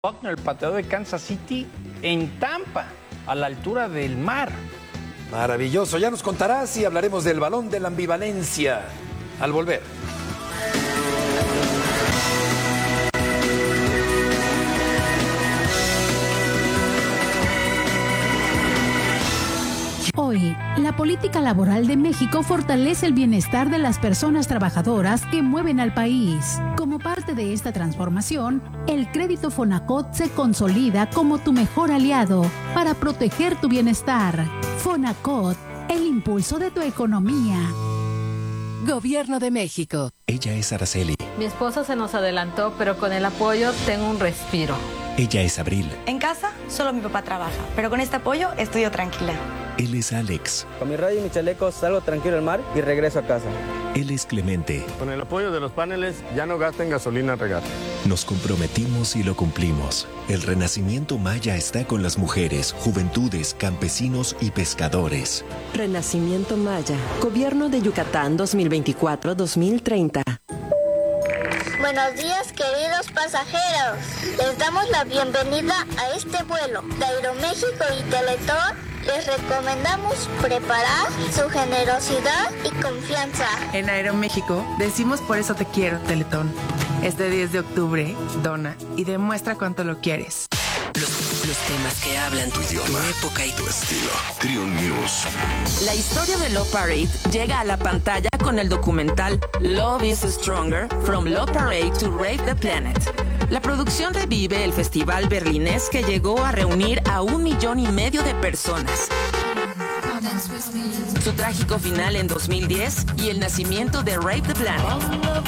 Buckner, el pateador de Kansas City, en Tampa, a la altura del mar. Maravilloso, ya nos contarás y hablaremos del balón de la ambivalencia al volver. Hoy, la política laboral de México fortalece el bienestar de las personas trabajadoras que mueven al país. Como parte de esta transformación, el crédito Fonacot se consolida como tu mejor aliado para proteger tu bienestar. Fonacot, el impulso de tu economía. Gobierno de México. Ella es Araceli. Mi esposo se nos adelantó, pero con el apoyo tengo un respiro. Ella es Abril. En casa, solo mi papá trabaja, pero con este apoyo estoy yo tranquila. Él es Alex. Con mi radio y mi chaleco salgo tranquilo al mar y regreso a casa. Él es Clemente. Con el apoyo de los paneles ya no gasten gasolina regar. Nos comprometimos y lo cumplimos. El Renacimiento Maya está con las mujeres, juventudes, campesinos y pescadores. Renacimiento Maya. Gobierno de Yucatán 2024-2030. Buenos días, queridos pasajeros. Les damos la bienvenida a este vuelo de Aeroméxico y Teletón. Les recomendamos preparar su generosidad y confianza. En Aeroméxico decimos por eso te quiero, Teletón. Este 10 de octubre, dona y demuestra cuánto lo quieres. Los temas que hablan tu idioma, tu época y tu estilo. Trio News. La historia de Love Parade llega a la pantalla con el documental Love is Stronger, From Love Parade to Rave the Planet. La producción revive el festival berlinés que llegó a reunir a 1,5 millones de personas. Su trágico final en 2010 y el nacimiento de Rave the Planet.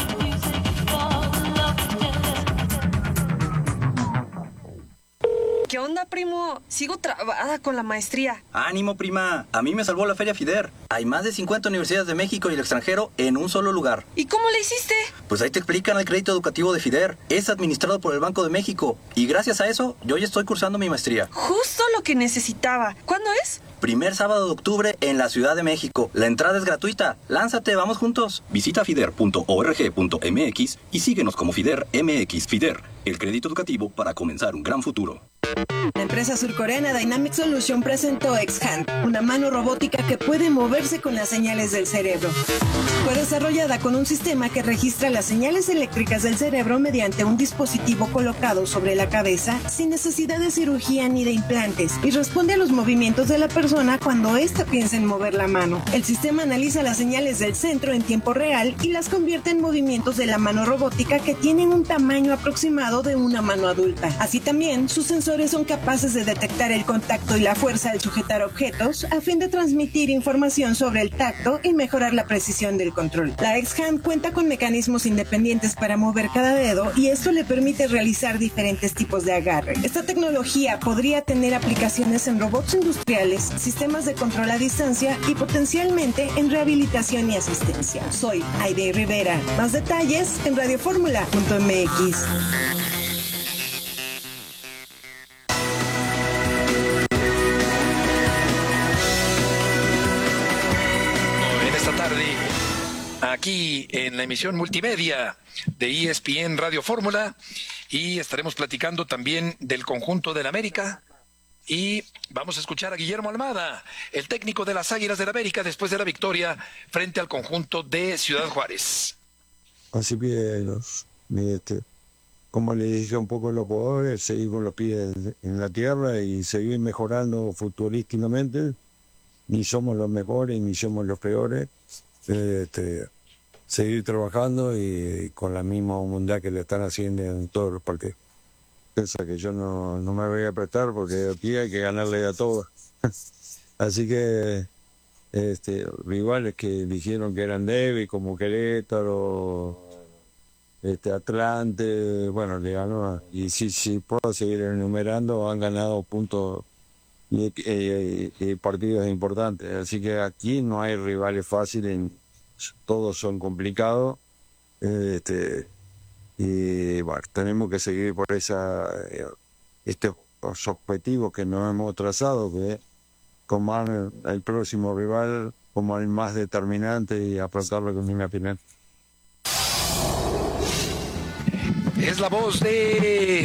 ¿Qué onda, primo? Sigo trabada con la maestría. ¡Ánimo, prima! A mí me salvó la Feria FIDER. Hay más de 50 universidades de México y el extranjero en un solo lugar. ¿Y cómo le hiciste? Pues ahí te explican el crédito educativo de FIDER. Es administrado por el Banco de México. Y gracias a eso, yo ya estoy cursando mi maestría. Justo lo que necesitaba. ¿Cuándo es? Primer sábado de octubre en la Ciudad de México. La entrada es gratuita. Lánzate, vamos juntos. Visita fider.org.mx y síguenos como FIDER MX. FIDER, el crédito educativo para comenzar un gran futuro. La empresa surcoreana Dynamic Solution presentó X-Hand, una mano robótica que puede moverse con las señales del cerebro. Fue desarrollada con un sistema que registra las señales eléctricas del cerebro mediante un dispositivo colocado sobre la cabeza sin necesidad de cirugía ni de implantes y responde a los movimientos de la persona cuando ésta piensa en mover la mano. El sistema analiza las señales del centro en tiempo real y las convierte en movimientos de la mano robótica que tienen un tamaño aproximado de una mano adulta. Así también, sus sensores son capaces de detectar el contacto y la fuerza al sujetar objetos a fin de transmitir información sobre el tacto y mejorar la precisión del control. La X-Hand cuenta con mecanismos independientes para mover cada dedo y esto le permite realizar diferentes tipos de agarre. Esta tecnología podría tener aplicaciones en robots industriales, sistemas de control a distancia y potencialmente en rehabilitación y asistencia. Soy Aide Rivera. Más detalles en radioformula.mx. Aquí en la emisión multimedia de ESPN Radio Fórmula y estaremos platicando también del conjunto del América y vamos a escuchar a Guillermo Almada, el técnico de las Águilas del América después de la victoria frente al conjunto de Ciudad Juárez. Así que como le dije un poco a los jugadores, seguir con los pies en la tierra y seguir mejorando futbolísticamente. Ni somos los mejores ni somos los peores. Seguir trabajando y con la misma humildad que le están haciendo en todos los partidos. Piensa que yo no me voy a prestar porque aquí hay que ganarle a todos. Así que rivales que dijeron que eran débiles como Querétaro, Atlante, bueno, le ganó. Y si puedo seguir enumerando, han ganado puntos y partidos importantes. Así que aquí no hay rivales fáciles, todos son complicados. Y bueno, tenemos que seguir por estos objetivos que nos hemos trazado, que tomar el próximo rival como el más determinante y afrontarlo con mi opinión. Es la voz de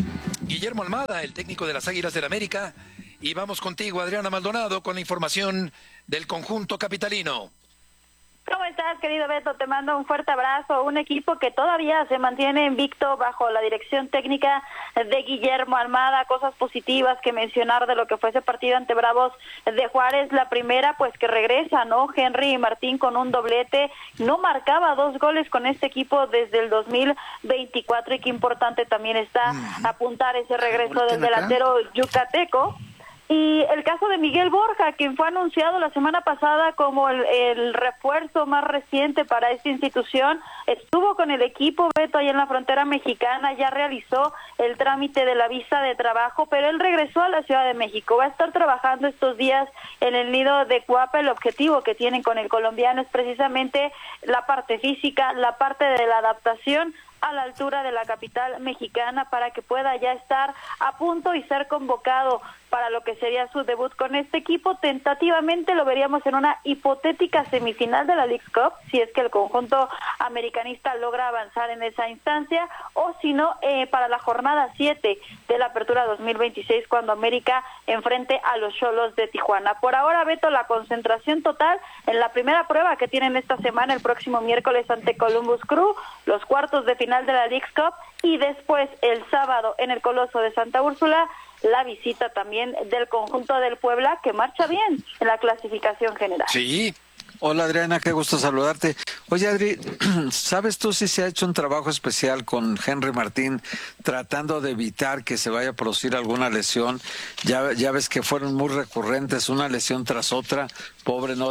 Guillermo Almada, el técnico de las Águilas del América. Y vamos contigo, Adriana Maldonado, con la información del conjunto capitalino. ¿Cómo estás, querido Beto? Te mando un fuerte abrazo. Un equipo que todavía se mantiene invicto bajo la dirección técnica de Guillermo Almada. Cosas positivas que mencionar de lo que fue ese partido ante Bravos de Juárez. La primera, pues que regresa, ¿no? Henry Martín con un doblete. No marcaba 2 goles con este equipo desde el 2024 y qué importante también está apuntar ese regreso del delantero yucateco. Y el caso de Miguel Borja, quien fue anunciado la semana pasada como el refuerzo más reciente para esta institución, estuvo con el equipo, Beto, ahí en la frontera mexicana, ya realizó el trámite de la visa de trabajo, pero él regresó a la Ciudad de México. Va a estar trabajando estos días en el nido de Cuapa. El objetivo que tienen con el colombiano es precisamente la parte física, la parte de la adaptación a la altura de la capital mexicana para que pueda ya estar a punto y ser convocado para lo que sería su debut con este equipo. Tentativamente lo veríamos en una hipotética semifinal de la Leagues Cup, si es que el conjunto americanista logra avanzar en esa instancia, o si no, para la jornada 7 de la Apertura 2026, cuando América enfrente a los Xolos de Tijuana. Por ahora, Beto, la concentración total en la primera prueba que tienen esta semana, el próximo miércoles ante Columbus Crew, los cuartos de final de la Leagues Cup, y después el sábado en el Coloso de Santa Úrsula, la visita también del conjunto del Puebla, que marcha bien en la clasificación general. Sí. Hola Adriana, qué gusto saludarte. Oye Adri, ¿sabes tú si se ha hecho un trabajo especial con Henry Martín tratando de evitar que se vaya a producir alguna lesión? Ya ves que fueron muy recurrentes, una lesión tras otra. Pobre, no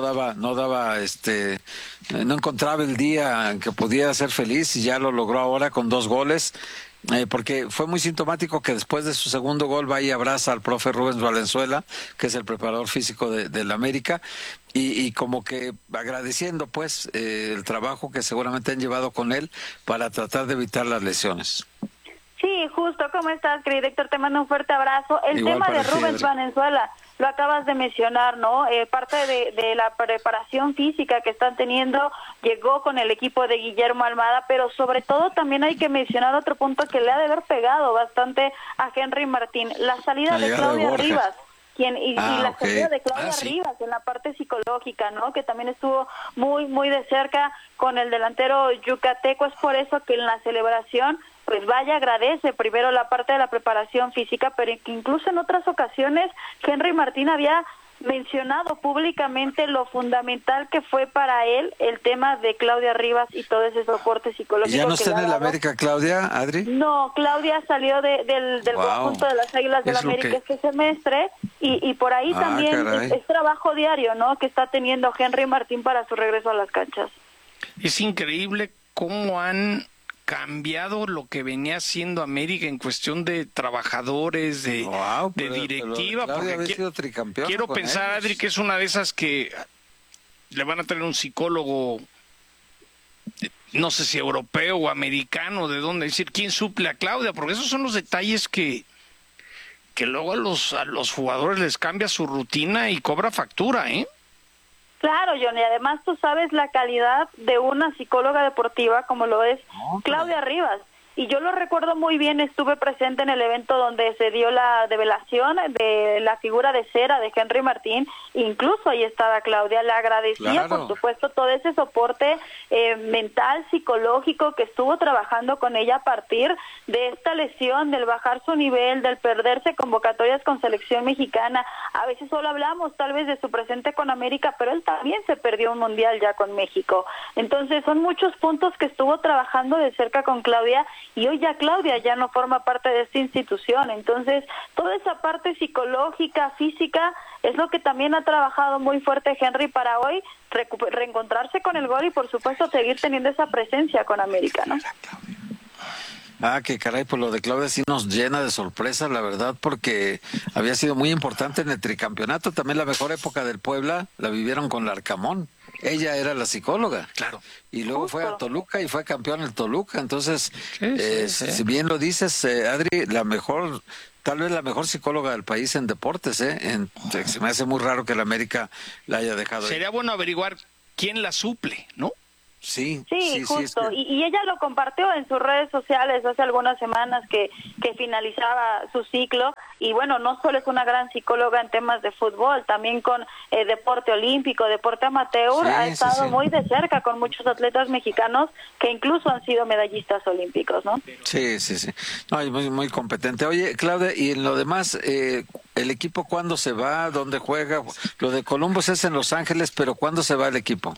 encontraba el día en que pudiera ser feliz y ya lo logró ahora con 2 goles. Porque fue muy sintomático que después de su segundo gol va y abraza al profe Rubens Valenzuela, que es el preparador físico del América, y como que agradeciendo pues el trabajo que seguramente han llevado con él para tratar de evitar las lesiones. Sí, justo. ¿Cómo estás, querido Héctor? Te mando un fuerte abrazo. El igual tema de Rubens Valenzuela, lo acabas de mencionar, ¿no? Parte de la preparación física que están teniendo llegó con el equipo de Guillermo Almada, pero sobre todo también hay que mencionar otro punto que le ha de haber pegado bastante a Henry Martín, la salida de Claudia Rivas. Y la salida de Claudia Rivas en la parte psicológica, ¿no? Que también estuvo muy de cerca con el delantero yucateco. Es por eso que en la celebración pues vaya, agradece primero la parte de la preparación física, pero que incluso en otras ocasiones Henry Martín había mencionado públicamente lo fundamental que fue para él el tema de Claudia Rivas y todo ese soporte psicológico. ¿Ya no está en el América, Claudia, Adri? No, Claudia salió del conjunto de las Águilas del América este semestre y por ahí también es trabajo diario, ¿no? Que está teniendo Henry Martín para su regreso a las canchas. Es increíble cómo han cambiado lo que venía siendo América en cuestión de trabajadores, de directiva, porque quiero pensar, Adri, que es una de esas que le van a tener un psicólogo, no sé si europeo o americano, de dónde, decir quién suple a Claudia, porque esos son los detalles que luego a los jugadores les cambia su rutina y cobra factura, ¿eh? Claro, Johnny, además tú sabes la calidad de una psicóloga deportiva como lo es Claudia Rivas. Y yo lo recuerdo muy bien, estuve presente en el evento donde se dio la develación de la figura de cera de Henry Martín, incluso ahí estaba Claudia, le agradecía por supuesto todo ese soporte mental, psicológico que estuvo trabajando con ella a partir de esta lesión, del bajar su nivel, del perderse convocatorias con selección mexicana. A veces solo hablamos tal vez de su presente con América, pero él también se perdió un mundial ya con México. Entonces son muchos puntos que estuvo trabajando de cerca con Claudia. Y hoy ya Claudia ya no forma parte de esta institución, entonces toda esa parte psicológica, física, es lo que también ha trabajado muy fuerte Henry para hoy, reencontrarse con el gol y por supuesto seguir teniendo esa presencia con América, ¿no? Que caray, pues lo de Claudia sí nos llena de sorpresa, la verdad, porque había sido muy importante en el tricampeonato. También la mejor época del Puebla la vivieron con Larcamón. Ella era la psicóloga. Claro. Y luego fue a Toluca y fue campeón en Toluca. Entonces, si bien lo dices, Adri, tal vez la mejor psicóloga del país en deportes, se me hace muy raro que la América la haya dejado. Sería bueno averiguar quién la suple, ¿no? Sí, justo. Y ella lo compartió en sus redes sociales hace algunas semanas que finalizaba su ciclo. Y bueno, no solo es una gran psicóloga en temas de fútbol, también con deporte olímpico, deporte amateur, ha estado muy de cerca con muchos atletas mexicanos que incluso han sido medallistas olímpicos, ¿no? Sí. No, es muy competente. Oye, Claudia, y en lo demás, ¿el equipo cuándo se va? ¿Dónde juega? Lo de Columbus es en Los Ángeles, pero ¿cuándo se va el equipo?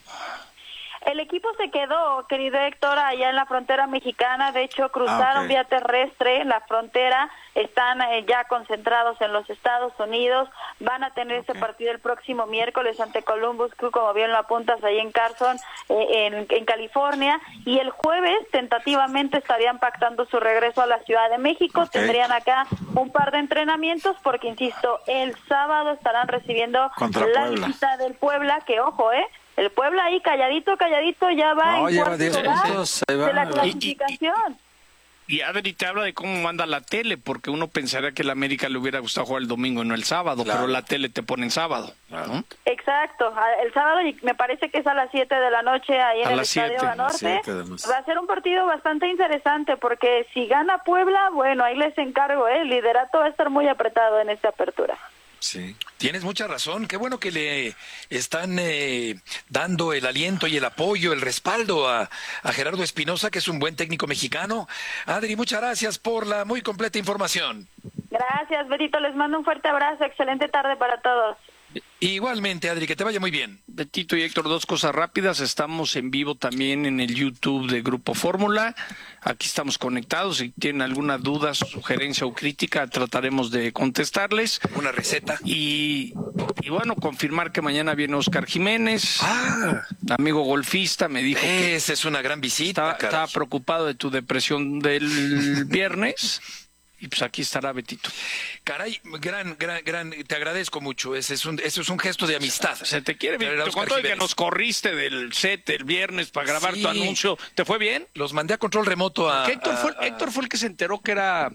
El equipo se quedó, querido Héctor, allá en la frontera mexicana. De hecho, cruzaron vía terrestre la frontera. Están ya concentrados en los Estados Unidos. Van a tener ese partido el próximo miércoles ante Columbus Crew, como bien lo apuntas, ahí en Carson, en California. Y el jueves, tentativamente, estarían pactando su regreso a la Ciudad de México. Tendrían acá un par de entrenamientos, porque, insisto, el sábado estarán recibiendo la visita del Puebla, que, ojo, el Puebla ahí calladito ya va en cuarto lugar de la clasificación. Y Adri te habla de cómo manda la tele, porque uno pensaría que el América le hubiera gustado jugar el domingo y no el sábado, pero la tele te pone en sábado, ¿no? Exacto, el sábado me parece que es a las 7 de la noche ahí en el Estadio Banorte. Va a ser un partido bastante interesante, porque si gana Puebla, bueno, ahí les encargo, el liderato va a estar muy apretado en esta apertura. Sí, tienes mucha razón. Qué bueno que le están dando el aliento y el apoyo, el respaldo a Gerardo Espinoza, que es un buen técnico mexicano. Adri, muchas gracias por la muy completa información. Gracias, Betito. Les mando un fuerte abrazo. Excelente tarde para todos. Igualmente, Adri, que te vaya muy bien. Betito y Héctor, dos cosas rápidas. Estamos en vivo también en el YouTube de Grupo Fórmula. Aquí estamos conectados. Si tienen alguna duda, sugerencia o crítica, trataremos de contestarles. Una receta. Y bueno, confirmar que mañana viene Oscar Jiménez, amigo golfista, me dijo que esa es una gran visita. Estaba preocupado de tu depresión del viernes. Y pues aquí estará Betito. Caray, gran, te agradezco mucho. Ese es un gesto de amistad. Se te quiere, Betito. ¿Cuánto de que nos corriste del set el viernes para grabar tu anuncio? ¿Te fue bien? Los mandé a control remoto a... Héctor fue el que se enteró que era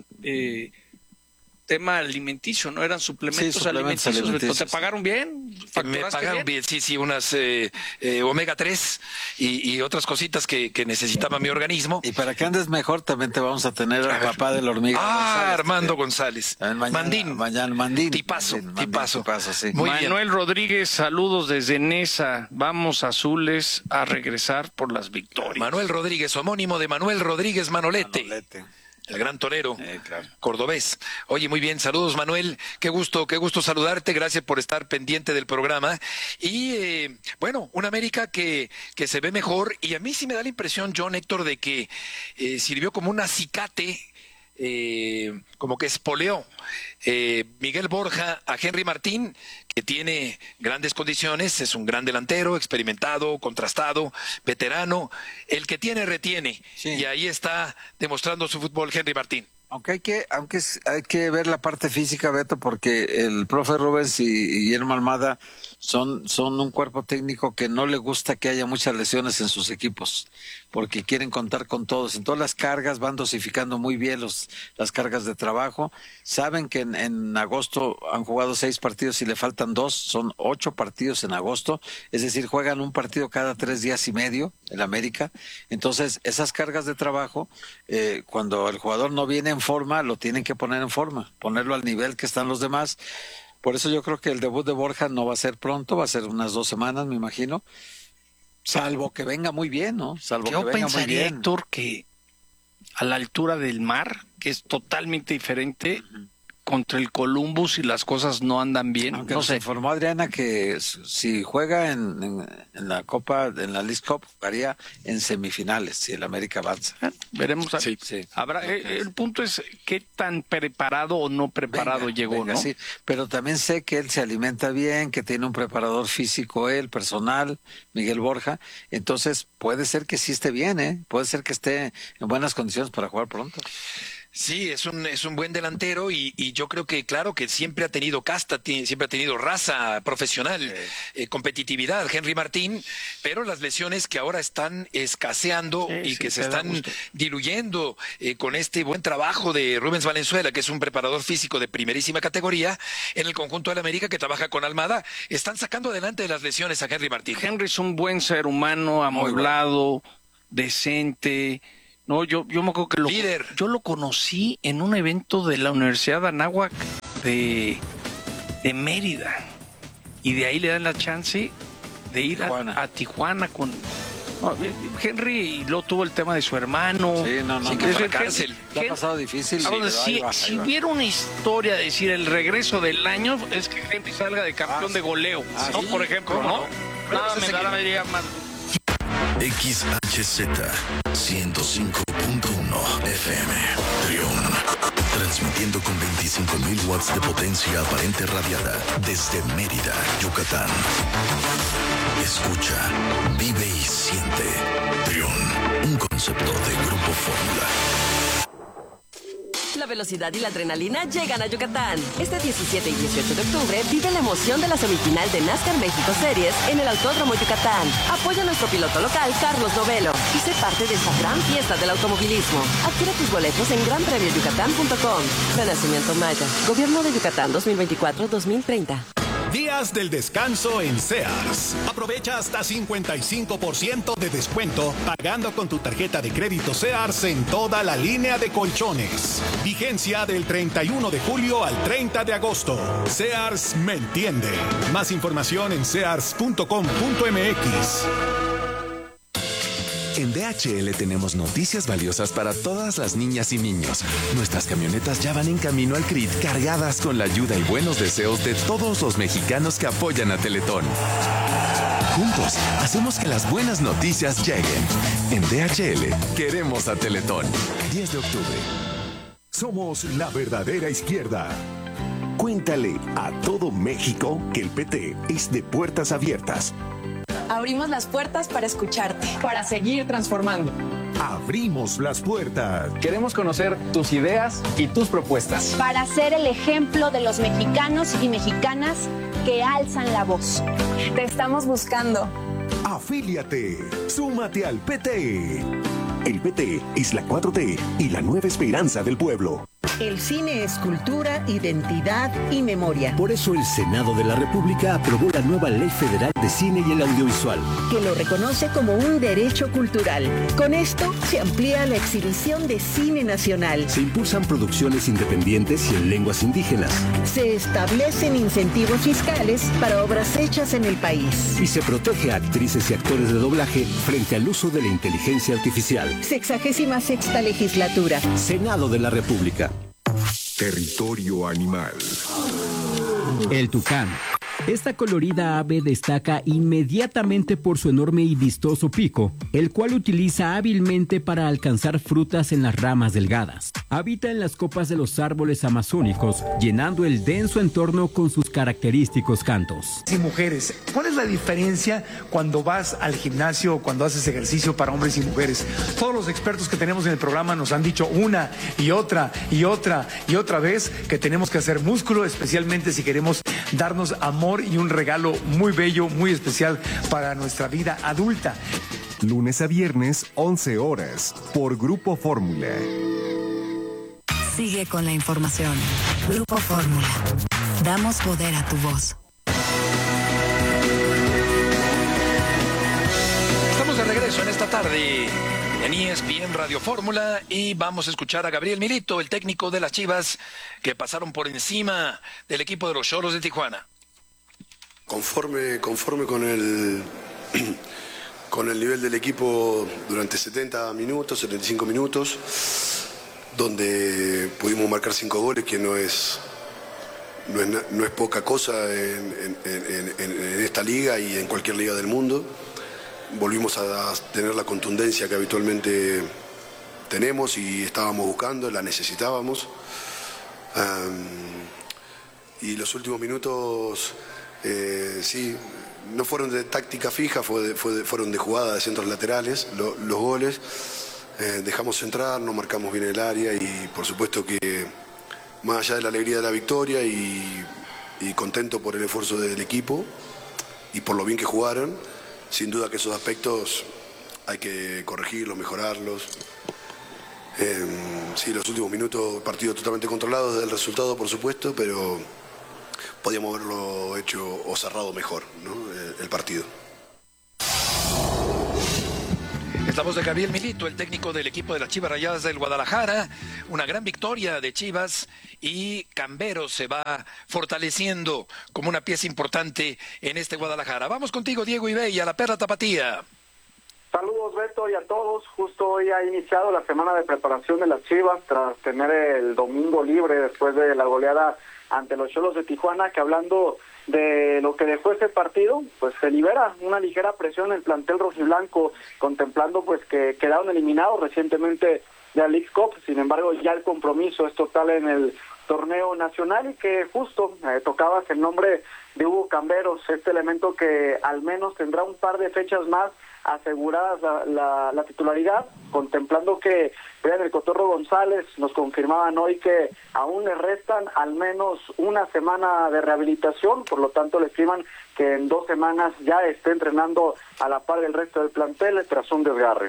tema alimenticio, ¿no? Eran suplementos alimenticios. ¿Te pagaron bien? Me pagaron bien, sí, unas omega 3 y otras cositas que necesitaba mi organismo. Y para que andes mejor, también te vamos a tener al papá de la hormiga. González, Armando González. Mandín. Tipazo. Sí. Manuel Rodríguez, saludos desde Nesa. Vamos azules a regresar por las victorias. Manuel Rodríguez, homónimo de Manuel Rodríguez Manolete. El gran torero, cordobés. Oye, muy bien, saludos Manuel, qué gusto saludarte, gracias por estar pendiente del programa. Y bueno, un América que se ve mejor, y a mí sí me da la impresión, John, Héctor, de que sirvió como un acicate, como que espoleó Miguel Borja a Henry Martín, que tiene grandes condiciones, es un gran delantero, experimentado, contrastado, veterano, el que tiene retiene, y ahí está demostrando su fútbol Henry Martín. Aunque hay que ver la parte física, Beto, porque el profe Rubens y Guillermo Almada son un cuerpo técnico que no le gusta que haya muchas lesiones en sus equipos, porque quieren contar con todos. En todas las cargas van dosificando muy bien las cargas de trabajo. Saben que en agosto han jugado 6 partidos y le faltan 2, son 8 partidos en agosto, es decir, juegan un partido cada 3 días y medio en América. Entonces, esas cargas de trabajo, cuando el jugador no viene en forma, lo tienen que poner en forma, ponerlo al nivel que están los demás. Por eso yo creo que el debut de Borja no va a ser pronto, va a ser unas 2 semanas, me imagino, salvo que venga muy bien, ¿no? Yo pensaría, Héctor, que a la altura del mar, que es totalmente diferente, contra el Columbus y las cosas no andan bien. Aunque nos informó Adriana que si juega en la Copa, en la League Cup, jugaría en semifinales si el América avanza. Veremos. Sí. Habrá, el punto es qué tan preparado o no preparado llegó, ¿no? Sí, pero también sé que él se alimenta bien, que tiene un preparador físico personal, Miguel Borja, entonces puede ser que sí esté bien, puede ser que esté en buenas condiciones para jugar pronto. Sí, es un buen delantero y yo creo que, claro, que siempre ha tenido casta, siempre ha tenido raza profesional, competitividad, Henry Martín, pero las lesiones que ahora están escaseando y que se están diluyendo con este buen trabajo de Rubens Valenzuela, que es un preparador físico de primerísima categoría en el conjunto del América que trabaja con Almada, están sacando adelante de las lesiones a Henry Martín. Henry es un buen ser humano, amueblado, decente. No, yo me acuerdo que yo lo conocí en un evento de la Universidad de Anáhuac de Mérida. Y de ahí le dan la chance de ir a Tijuana con... No, Henry, y luego tuvo el tema de su hermano. Sí, sí, que fue a cárcel. Le ha pasado difícil. Si hubiera una historia de decir el regreso del año, es que Henry salga de campeón de goleo, ¿no? ¿sí? Por ejemplo, ¿no? Nada me daría más... XHZ 105.1 FM Trión, transmitiendo con 25.000 watts de potencia aparente radiada desde Mérida, Yucatán. Escucha, vive y siente. Trión, un concepto de Grupo Fórmula. La velocidad y la adrenalina llegan a Yucatán. Este 17 y 18 de octubre vive la emoción de la semifinal de NASCAR México Series en el Autódromo Yucatán. Apoya a nuestro piloto local, Carlos Novelo, y sé parte de esta gran fiesta del automovilismo. Adquiere tus boletos en granpremioyucatán.com. Renacimiento Maya. Gobierno de Yucatán 2024-2030. Días del descanso en Sears. Aprovecha hasta 55% de descuento pagando con tu tarjeta de crédito Sears en toda la línea de colchones. Vigencia del 31 de julio al 30 de agosto. Sears me entiende. Más información en sears.com.mx. En DHL tenemos noticias valiosas para todas las niñas y niños. Nuestras camionetas ya van en camino al CRIT cargadas con la ayuda y buenos deseos de todos los mexicanos que apoyan a Teletón. Juntos, hacemos que las buenas noticias lleguen. En DHL, queremos a Teletón. 10 de octubre. Somos la verdadera izquierda. Cuéntale a todo México que el PT es de puertas abiertas. Abrimos las puertas para escucharte, para seguir transformando. Abrimos las puertas. Queremos conocer tus ideas y tus propuestas. Para ser el ejemplo de los mexicanos y mexicanas que alzan la voz. Te estamos buscando. Afíliate. Súmate al PT. El PT es la 4T y la nueva esperanza del pueblo. El cine es cultura, identidad y memoria. Por eso el Senado de la República aprobó la nueva Ley Federal de Cine y el Audiovisual, que lo reconoce como un derecho cultural. Con esto se amplía la exhibición de cine nacional. Se impulsan producciones independientes y en lenguas indígenas. Se establecen incentivos fiscales para obras hechas en el país. Y se protege a actrices y actores de doblaje frente al uso de la inteligencia artificial. 66ª legislatura. Senado de la República. Territorio animal. El tucán. Esta colorida ave destaca inmediatamente por su enorme y vistoso pico, el cual utiliza hábilmente para alcanzar frutas en las ramas delgadas. Habita en las copas de los árboles amazónicos, llenando el denso entorno con sus característicos cantos. Y mujeres, ¿cuál es la diferencia cuando vas al gimnasio o cuando haces ejercicio para hombres y mujeres? Todos los expertos que tenemos en el programa nos han dicho una y otra vez que tenemos que hacer músculo, especialmente si queremos darnos amor y un regalo muy bello, muy especial para nuestra vida adulta. Lunes a viernes, 11 horas, por Grupo Fórmula. Sigue con la información. Grupo Fórmula. Damos poder a tu voz. Estamos de regreso en esta tarde en ESPN Radio Fórmula y vamos a escuchar a Gabriel Milito, el técnico de las Chivas, que pasaron por encima del equipo de los Xolos de Tijuana. Conforme con el nivel del equipo durante 75 minutos, donde pudimos marcar 5 goles, que no es poca cosa en esta liga y en cualquier liga del mundo. Volvimos a tener la contundencia que habitualmente tenemos y estábamos buscando, la necesitábamos. Y los últimos minutos, sí, no fueron de táctica fija, fueron de jugada de centros laterales, los goles. dejamos entrar, no marcamos bien el área y por supuesto que más allá de la alegría de la victoria y contento por el esfuerzo del equipo y por lo bien que jugaron, sin duda que esos aspectos hay que corregirlos, mejorarlos. Sí, los últimos minutos, partido totalmente controlado desde el resultado, por supuesto, pero podíamos haberlo hecho o cerrado mejor, ¿no? El partido. Estamos de Gabriel Milito, el técnico del equipo de las Chivas Rayadas del Guadalajara. Una gran victoria de Chivas y Cambero se va fortaleciendo como una pieza importante en este Guadalajara. Vamos contigo, Diego Ibey, a la Perla Tapatía. Saludos, Beto, y a todos. Justo hoy ha iniciado la semana de preparación de las Chivas tras tener el domingo libre después de la goleada ante los Xolos de Tijuana, que hablando de lo que dejó ese partido, pues se libera una ligera presión en el plantel rojiblanco, contemplando pues que quedaron eliminados recientemente de la Leagues Cup. Sin embargo, ya el compromiso es total en el torneo nacional y que justo tocabas el nombre de Hugo Camberos, este elemento que al menos tendrá un par de fechas más aseguradas la titularidad, contemplando que vean, el Cotorro González nos confirmaban hoy que aún le restan al menos una semana de rehabilitación, por lo tanto le estiman que en 2 semanas ya esté entrenando a la par del resto del plantel tras un desgarre.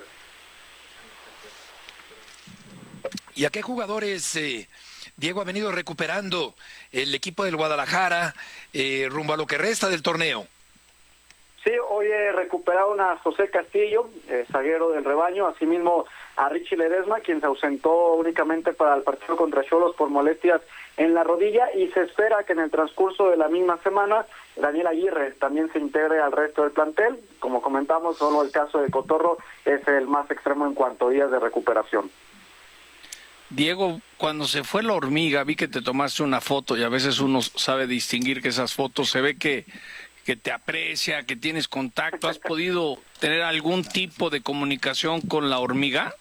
¿Y a qué jugadores, Diego, ha venido recuperando el equipo del Guadalajara rumbo a lo que resta del torneo? Sí, hoy recuperaron a José Castillo, zaguero del rebaño, asimismo a Richie Ledesma, quien se ausentó únicamente para el partido contra Xolos por molestias en la rodilla, y se espera que en el transcurso de la misma semana Daniel Aguirre también se integre al resto del plantel. Como comentamos, solo el caso de Cotorro es el más extremo en cuanto a días de recuperación. Diego, cuando se fue la hormiga, vi que te tomaste una foto y a veces uno sabe distinguir que esas fotos se ve que te aprecia, que tienes contacto. ¿Has podido tener algún tipo de comunicación con la hormiga?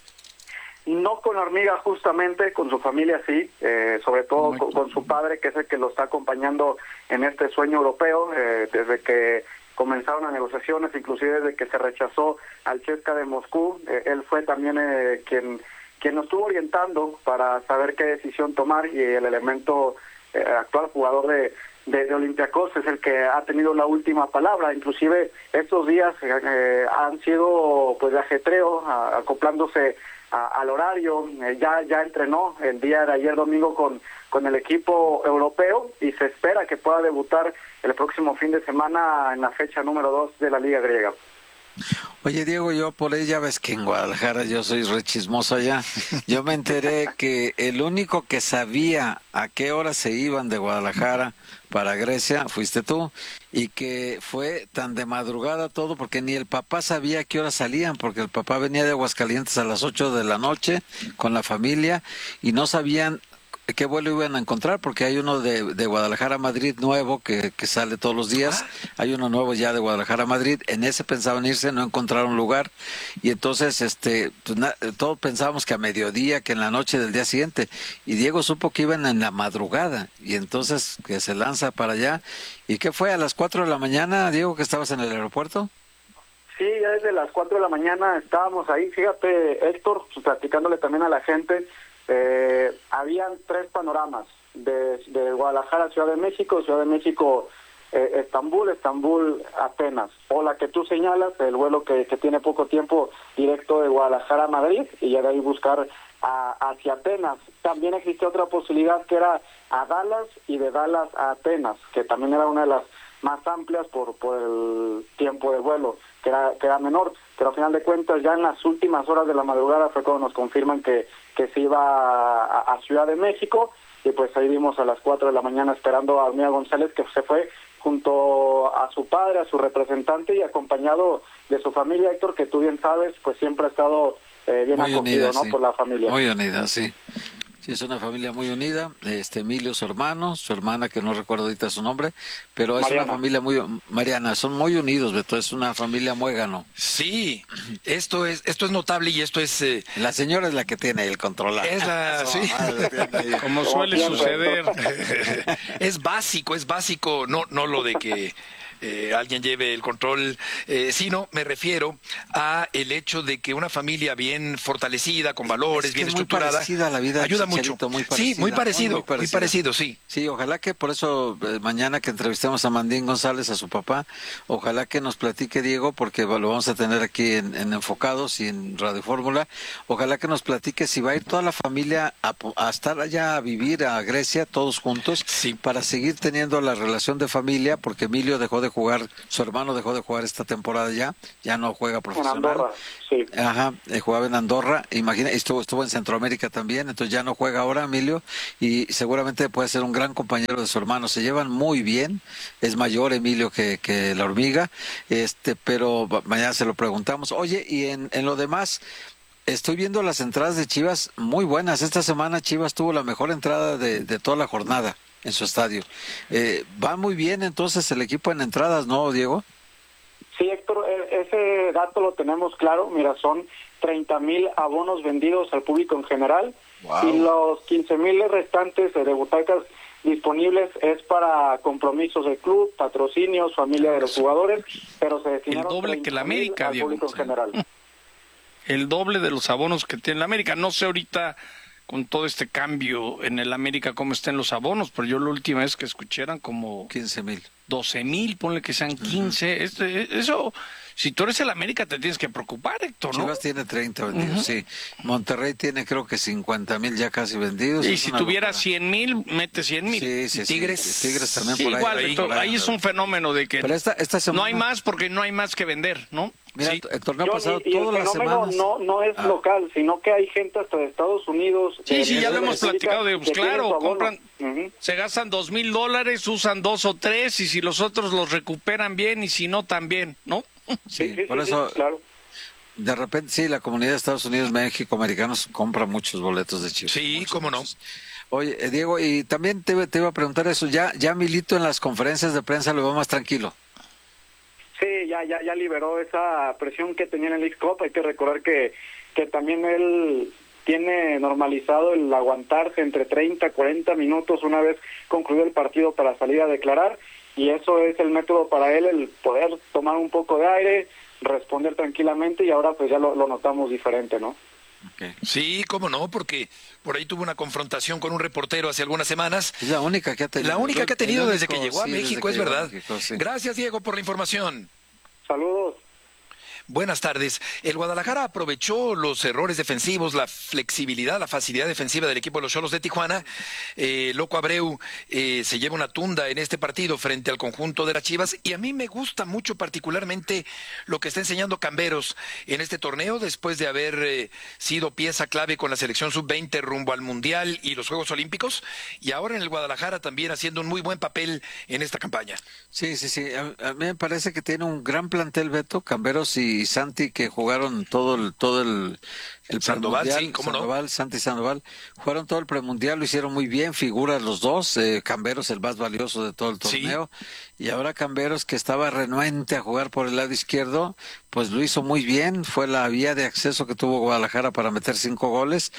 No con la hormiga, justamente, con su familia sí, sobre todo con su padre, que es el que lo está acompañando en este sueño europeo, desde que comenzaron las negociaciones, inclusive desde que se rechazó al CSKA de Moscú. Él fue también quien nos estuvo orientando para saber qué decisión tomar, y el elemento actual jugador de Olympiacos es el que ha tenido la última palabra. Inclusive estos días han sido pues de ajetreo, acoplándose al horario. Ya entrenó el día de ayer domingo con el equipo europeo y se espera que pueda debutar el próximo fin de semana en la fecha número 2 de la Liga Griega. Oye, Diego, yo por ahí ya ves que en Guadalajara yo soy re chismoso allá. Yo me enteré que el único que sabía a qué hora se iban de Guadalajara para Grecia fuiste tú, y que fue tan de madrugada todo porque ni el papá sabía a qué hora salían, porque el papá venía de Aguascalientes a las 8 de la noche con la familia y no sabían qué vuelo iban a encontrar, porque hay uno de Guadalajara a Madrid nuevo que sale todos los días, hay uno nuevo ya de Guadalajara a Madrid, en ese pensaban irse, no encontraron lugar, y entonces todos pensábamos que a mediodía, que en la noche del día siguiente, y Diego supo que iban en la madrugada, y entonces que se lanza para allá. ¿Y qué fue, a las 4 de la mañana, Diego, que estabas en el aeropuerto? Sí, ya desde las 4 de la mañana estábamos ahí. Fíjate, Héctor, platicándole también a la gente, habían 3 panoramas de Guadalajara a Ciudad de México, Estambul, Atenas, o la que tú señalas, el vuelo que tiene poco tiempo directo de Guadalajara a Madrid, y ya de ahí buscar hacia Atenas. También existe otra posibilidad que era a Dallas, y de Dallas a Atenas, que también era una de las más amplias por el tiempo de vuelo, que era menor, pero al final de cuentas ya en las últimas horas de la madrugada fue cuando nos confirman que se iba a Ciudad de México, y pues ahí vimos a las 4 de la mañana esperando a Hormiga González, que se fue junto a su padre, a su representante, y acompañado de su familia, Héctor, que tú bien sabes, pues siempre ha estado bien muy acogido, unida, ¿no? Sí. Por la familia. Muy unida, sí. Sí, es una familia muy unida. Emilio, su hermano, su hermana, que no recuerdo ahorita su nombre, pero es Mariana. una familia muy... Mariana, son muy unidos, Beto, es una familia muégano. Sí, esto es notable, y esto es... La señora es la que tiene el control. Es la... sí. Como suele suceder. Es básico, no lo de que alguien lleve el control, sino me refiero a el hecho de que una familia bien fortalecida, con valores, bien estructurada, muy parecida a la vida, ayuda mucho. Sí, muy parecido, sí. Sí, ojalá que por eso mañana que entrevistemos a Mandín González, a su papá, ojalá que nos platique, Diego, porque lo vamos a tener aquí en Enfocados y en Radio Fórmula, ojalá que nos platique si va a ir toda la familia a estar allá a vivir a Grecia, todos juntos, para seguir teniendo la relación de familia, porque Emilio dejó de jugar, su hermano dejó de jugar esta temporada ya no juega profesional. En Andorra, sí. Ajá, jugaba en Andorra, imagina, estuvo en Centroamérica también, entonces ya no juega ahora Emilio, y seguramente puede ser un gran compañero de su hermano, se llevan muy bien, es mayor Emilio que la hormiga, pero mañana se lo preguntamos. Oye, y en lo demás, estoy viendo las entradas de Chivas muy buenas, esta semana Chivas tuvo la mejor entrada de toda la jornada en su estadio. Va muy bien entonces el equipo en entradas, ¿no, Diego? Sí, Héctor, ese dato lo tenemos claro. Mira, son 30,000 abonos vendidos al público en general. Wow. Y los 15,000 restantes de butacas disponibles es para compromisos del club, patrocinios, familia de los jugadores, pero se destinaron el doble que la América, al público en general. El doble de los abonos que tiene la América. No sé ahorita con todo este cambio en el América cómo estén los abonos, pero yo la última vez que escuché eran como 15,000. 12,000, ponle que sean 15. Eso, si tú eres el América te tienes que preocupar, Héctor, ¿no? Chivas tiene 30 vendidos, sí. Monterrey tiene creo que 50,000 ya casi vendidos. Y si tuviera 100,000, mete 100,000. Sí, Tigres también sí, por ahí. Igual, Héctor, ahí es un fenómeno de que pero esta semana... no hay más porque no hay más que vender, ¿no? Mira, sí. el torneo pasado todas las semanas... no es local, sino que hay gente hasta de Estados Unidos. Sí, ya lo hemos platicado. Pues claro, compran, se gastan $2,000, usan 2 o 3, y si los otros los recuperan bien, y si no, también, ¿no? Sí, por eso, claro. De repente, sí, la comunidad de Estados Unidos, México, americanos, compra muchos boletos de Chivas. Sí, cómo no. Oye, Diego, y también te iba a preguntar eso, ya Milito en las conferencias de prensa lo va más tranquilo. Sí, ya liberó esa presión que tenía en el X-Cup. Hay que recordar que también él tiene normalizado el aguantarse entre 30 a 40 minutos una vez concluido el partido para salir a declarar, y eso es el método para él, el poder tomar un poco de aire, responder tranquilamente, y ahora pues ya lo notamos diferente, ¿no? Okay. Sí, cómo no, porque por ahí tuvo una confrontación con un reportero hace algunas semanas. Es la única que ha tenido. La única que ha tenido desde que llegó a México, es verdad. México, sí. Gracias, Diego, por la información. Saludos. Buenas tardes. El Guadalajara aprovechó los errores defensivos, la flexibilidad, la facilidad defensiva del equipo de los Xolos de Tijuana. Loco Abreu se lleva una tunda en este partido frente al conjunto de las Chivas, y a mí me gusta mucho particularmente lo que está enseñando Camberos en este torneo, después de haber sido pieza clave con la selección sub-20 rumbo al Mundial y los Juegos Olímpicos, y ahora en el Guadalajara también haciendo un muy buen papel en esta campaña. Sí. A mí me parece que tiene un gran plantel, Beto, Camberos y Santi, que jugaron todo el Sandoval, premundial, sí, cómo Sandoval, no. Santi Sandoval, jugaron todo el premundial, lo hicieron muy bien, figuras los dos, Camberos el más valioso de todo el torneo, y ahora Camberos, que estaba renuente a jugar por el lado izquierdo, pues lo hizo muy bien, fue la vía de acceso que tuvo Guadalajara para meter 5 goles,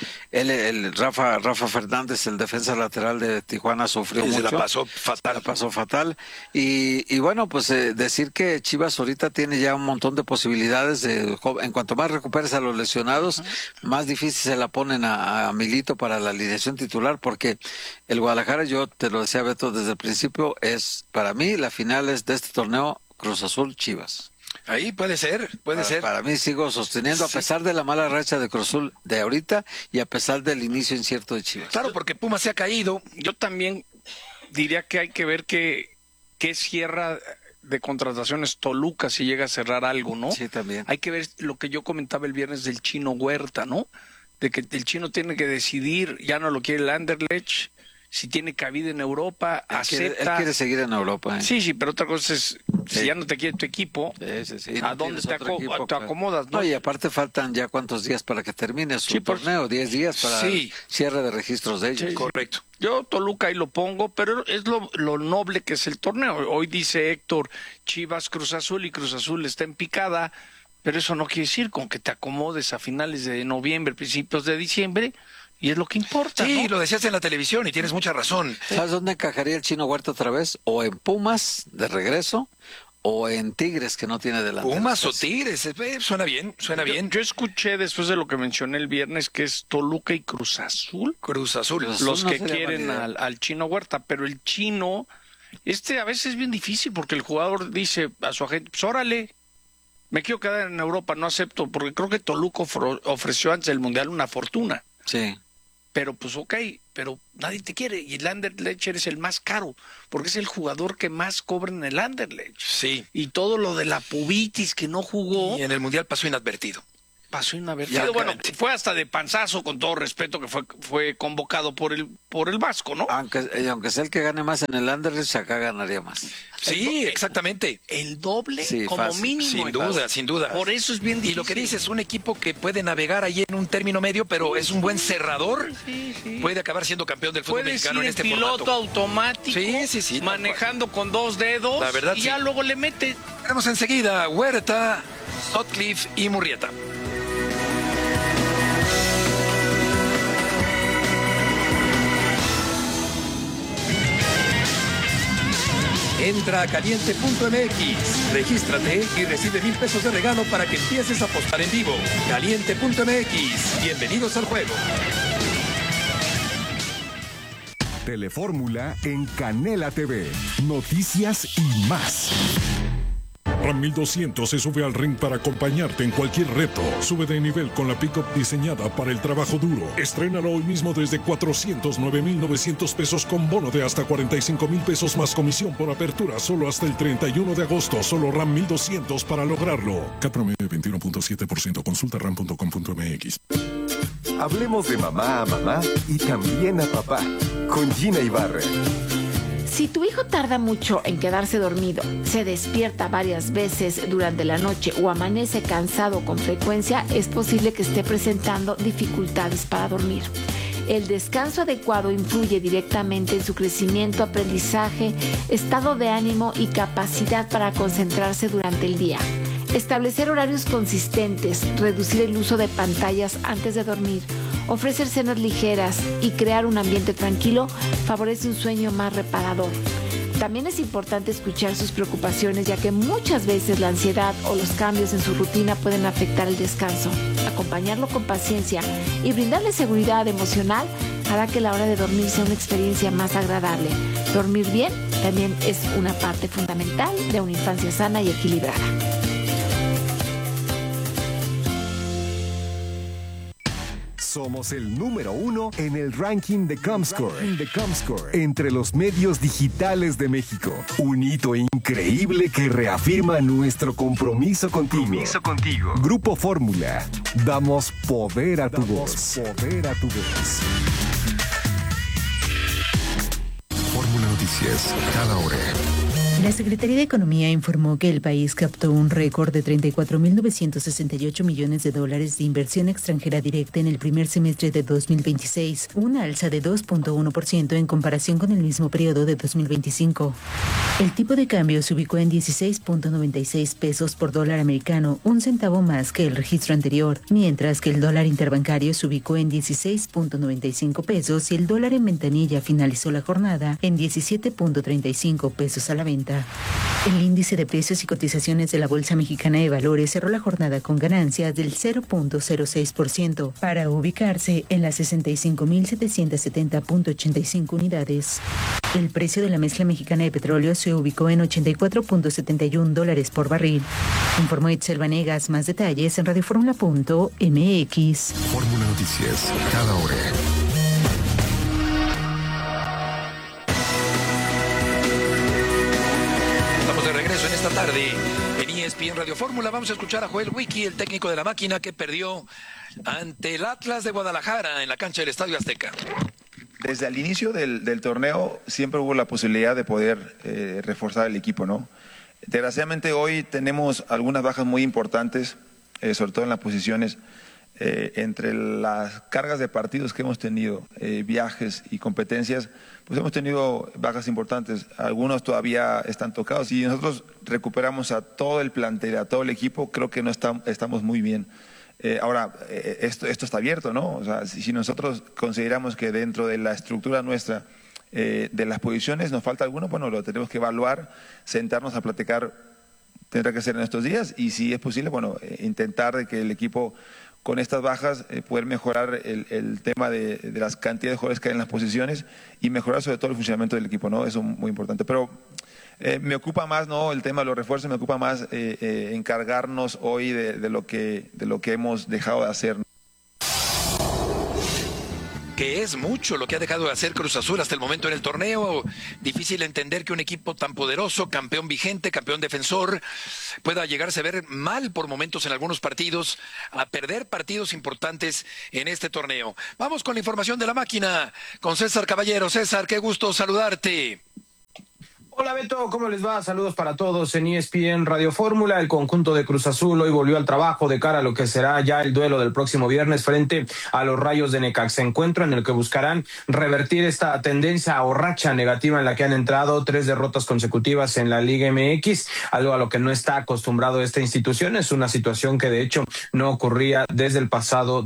Rafa Fernández, el defensa lateral de Tijuana, sufrió mucho. La pasó fatal. Y bueno, pues decir que Chivas ahorita tiene ya un montón de posibilidades, en cuanto más recuperes a los lesionados, más difícil se la ponen a Milito para la alineación titular, porque el Guadalajara, yo te lo decía, Beto, desde el principio, es para mí la final es de este torneo Cruz Azul Chivas. Ahí puede ser. Para mí sigo sosteniendo, a pesar de la mala racha de Cruz Azul de ahorita y a pesar del inicio incierto de Chivas. Claro, porque Pumas se ha caído. Yo también diría que hay que ver qué cierra de contrataciones Toluca, si llega a cerrar algo, ¿no? Sí, también. Hay que ver lo que yo comentaba el viernes del Chino Huerta, ¿no? De que el Chino tiene que decidir, ya no lo quiere el Anderlecht, si tiene cabida en Europa, acepta. Él quiere seguir en Europa. Sí, pero otra cosa es, si ya no te quiere tu equipo, ¿a dónde te acomodas? ¿no? Y aparte faltan ya cuántos días para que termine su torneo, 10 días para el cierre de registros de ellos. Sí, correcto. Yo Toluca ahí lo pongo, pero es lo noble que es el torneo. Hoy dice Héctor, Chivas, Cruz Azul, y Cruz Azul está en picada, pero eso no quiere decir con que te acomodes a finales de noviembre, principios de diciembre, y es lo que importa. Sí, ¿no? Lo decías en la televisión y tienes mucha razón. ¿Sabes dónde encajaría el Chino Huerta otra vez? O en Pumas, de regreso, o en Tigres, que no tiene delantero. Pumas o Tigres, suena bien. Yo escuché después de lo que mencioné el viernes que es Toluca y Cruz Azul. Los que quieren al Chino Huerta, pero el Chino, a veces es bien difícil porque el jugador dice a su agente, pues órale, me quiero quedar en Europa, no acepto, porque creo que Toluca ofreció antes del Mundial una fortuna. Sí. Pero pues pero nadie te quiere y el Anderlecht es el más caro porque es el jugador que más cobra en el Anderlecht. Sí. Y todo lo de la pubitis que no jugó. Y en el Mundial pasó inadvertido. Bueno, fue hasta de panzazo, con todo respeto, que fue convocado por el Vasco, ¿no? Aunque sea el que gane más en el Anderlecht, acá ganaría más. Sí, exactamente. El doble, sí, como fácil. mínimo. Sin duda. Por eso es bien difícil. Y lo que dices, un equipo que puede navegar ahí en un término medio, pero es un buen cerrador. Sí. Puede acabar siendo campeón del fútbol mexicano en este formato. Piloto automático, manejando con 2 dedos, la verdad, y ya luego le mete. Tenemos enseguida Huerta, Sutcliffe y Murrieta. Entra a caliente.mx, regístrate y recibe 1,000 pesos de regalo para que empieces a apostar en vivo. Caliente.mx, bienvenidos al juego. Telefórmula en Canela TV. Noticias y más. Ram 1200 se sube al ring para acompañarte en cualquier reto. Sube de nivel con la pick-up diseñada para el trabajo duro. Estrénalo hoy mismo desde 409,900 pesos con bono de hasta 45,000 pesos más comisión por apertura solo hasta el 31 de agosto. Solo Ram 1200 para lograrlo. CAT promedio 21.7%. Consulta ram.com.mx. Hablemos de mamá a mamá y también a papá. Con Gina Ibarra. Si tu hijo tarda mucho en quedarse dormido, se despierta varias veces durante la noche o amanece cansado con frecuencia, es posible que esté presentando dificultades para dormir. El descanso adecuado influye directamente en su crecimiento, aprendizaje, estado de ánimo y capacidad para concentrarse durante el día. Establecer horarios consistentes, reducir el uso de pantallas antes de dormir, ofrecer cenas ligeras y crear un ambiente tranquilo favorece un sueño más reparador. También es importante escuchar sus preocupaciones, ya que muchas veces la ansiedad o los cambios en su rutina pueden afectar el descanso. Acompañarlo con paciencia y brindarle seguridad emocional hará que la hora de dormir sea una experiencia más agradable. Dormir bien también es una parte fundamental de una infancia sana y equilibrada. Somos el número 1 en el ranking de Comscore. Entre los medios digitales de México. Un hito increíble que reafirma nuestro compromiso contigo. Grupo Fórmula. Damos poder a tu voz. Fórmula Noticias, cada hora. La Secretaría de Economía informó que el país captó un récord de $34,968 millones de inversión extranjera directa en el primer semestre de 2026, una alza de 2.1% en comparación con el mismo periodo de 2025. El tipo de cambio se ubicó en 16.96 pesos por dólar americano, un centavo más que el registro anterior, mientras que el dólar interbancario se ubicó en 16.95 pesos y el dólar en ventanilla finalizó la jornada en 17.35 pesos a la venta. El índice de precios y cotizaciones de la Bolsa Mexicana de Valores cerró la jornada con ganancias del 0.06% para ubicarse en las 65,770.85 unidades. El precio de la mezcla mexicana de petróleo se ubicó en $84.71 por barril. Informó Itzel Vanegas. Más detalles en radioformula.mx. Fórmula Noticias, cada hora. En esta tarde en ESPN Radio Fórmula vamos a escuchar a Joel Wiki, el técnico de la máquina que perdió ante el Atlas de Guadalajara en la cancha del Estadio Azteca. Desde el inicio del torneo siempre hubo la posibilidad de poder reforzar el equipo, ¿no? Desgraciadamente hoy tenemos algunas bajas muy importantes, sobre todo en las posiciones, entre las cargas de partidos que hemos tenido, viajes y competencias, pues hemos tenido bajas importantes. Algunos todavía están tocados y nosotros recuperamos a todo el plantel, a todo el equipo, creo que no estamos muy bien. Ahora, esto está abierto, ¿no? O sea, si nosotros consideramos que dentro de la estructura nuestra de las posiciones nos falta alguno, bueno, lo tenemos que evaluar, sentarnos a platicar tendrá que ser en estos días y si es posible, bueno, intentar de que el equipo con estas bajas poder mejorar el tema de las cantidades de jugadores que hay en las posiciones y mejorar sobre todo el funcionamiento del equipo, ¿no? Eso es muy importante. Pero me ocupa más, ¿no? El tema de los refuerzos, me ocupa más encargarnos hoy de lo que hemos dejado de hacer, ¿no? Que es mucho lo que ha dejado de hacer Cruz Azul hasta el momento en el torneo. Difícil entender que un equipo tan poderoso, campeón vigente, campeón defensor, pueda llegarse a ver mal por momentos en algunos partidos, a perder partidos importantes en este torneo. Vamos con la información de la máquina, con César Caballero. César, qué gusto saludarte. Hola Beto, ¿cómo les va? Saludos para todos en ESPN Radio Fórmula. El conjunto de Cruz Azul hoy volvió al trabajo de cara a lo que será ya el duelo del próximo viernes frente a los Rayos de Necaxa. Encuentro en el que buscarán revertir esta tendencia o racha negativa en la que han entrado 3 derrotas consecutivas en la Liga MX, algo a lo que no está acostumbrado esta institución. Es una situación que de hecho no ocurría desde el pasado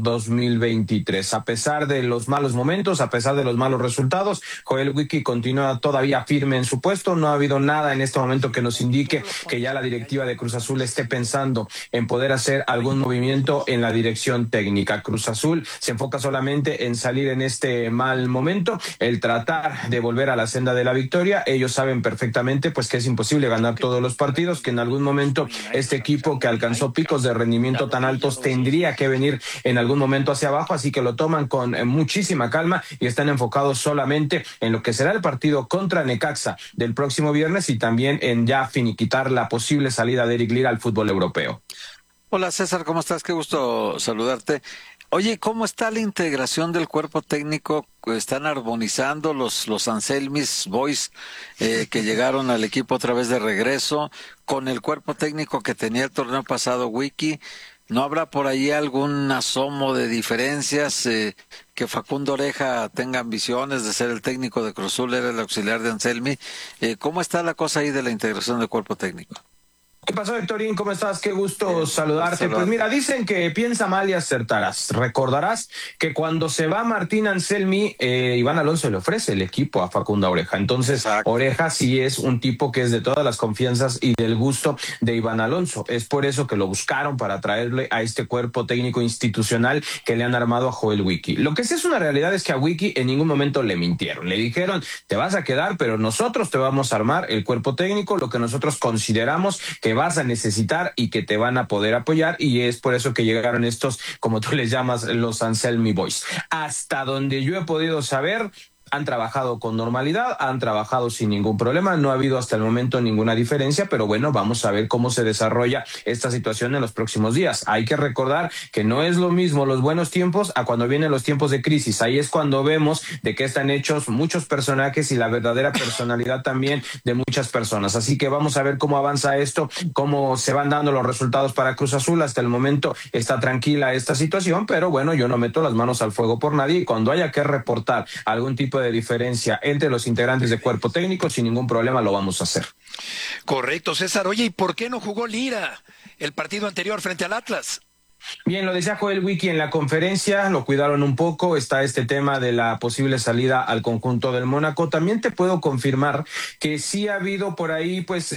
2023. A pesar de los malos momentos, a pesar de los malos resultados, Joel Wiki continúa todavía firme en su puesto. No ha habido nada en este momento que nos indique que ya la directiva de Cruz Azul esté pensando en poder hacer algún movimiento en la dirección técnica. Cruz Azul se enfoca solamente en salir en este mal momento, el tratar de volver a la senda de la victoria. Ellos saben perfectamente pues que es imposible ganar todos los partidos, que en algún momento este equipo que alcanzó picos de rendimiento tan altos tendría que venir en algún momento hacia abajo, así que lo toman con muchísima calma y están enfocados solamente en lo que será el partido contra Necaxa del próximo viernes y también en ya finiquitar la posible salida de Eric Lira al fútbol europeo. Hola César, ¿cómo estás? Qué gusto saludarte. Oye, ¿cómo está la integración del cuerpo técnico? ¿Están armonizando los Anselmis Boys que llegaron al equipo otra vez de regreso con el cuerpo técnico que tenía el torneo pasado Wiki? ¿No habrá por ahí algún asomo de diferencias? Que Facundo Oreja tenga ambiciones de ser el técnico de Cruz Azul, era el auxiliar de Anselmi. ¿Cómo está la cosa ahí de la integración del cuerpo técnico? ¿Qué pasó, Héctorín? ¿Cómo estás? Qué gusto saludarte. Pues mira, dicen que piensa mal y acertarás. Recordarás que cuando se va Martín Anselmi, Iván Alonso le ofrece el equipo a Facundo Oreja. Entonces, exacto, Oreja sí es un tipo que es de todas las confianzas y del gusto de Iván Alonso. Es por eso que lo buscaron para traerle a este cuerpo técnico institucional que le han armado a Joel Wiki. Lo que sí es una realidad es que a Wiki en ningún momento le mintieron. Le dijeron, te vas a quedar, pero nosotros te vamos a armar el cuerpo técnico, lo que nosotros consideramos que vas a necesitar y que te van a poder apoyar, y es por eso que llegaron estos, como tú les llamas, los Anselmi Boys. Hasta donde yo he podido saber, han trabajado con normalidad, han trabajado sin ningún problema, no ha habido hasta el momento ninguna diferencia, pero bueno, vamos a ver cómo se desarrolla esta situación en los próximos días. Hay que recordar que no es lo mismo los buenos tiempos a cuando vienen los tiempos de crisis. Ahí es cuando vemos de qué están hechos muchos personajes y la verdadera personalidad también de muchas personas. Así que vamos a ver cómo avanza esto, cómo se van dando los resultados para Cruz Azul. Hasta el momento está tranquila esta situación, pero bueno, yo no meto las manos al fuego por nadie, y cuando haya que reportar algún tipo de diferencia entre los integrantes de cuerpo técnico, sin ningún problema lo vamos a hacer. Correcto, César. Oye, ¿y por qué no jugó Lira el partido anterior frente al Atlas? Bien, lo decía Joel Wiki en la conferencia, lo cuidaron un poco, está este tema de la posible salida al conjunto del Mónaco. También te puedo confirmar que sí ha habido por ahí, pues,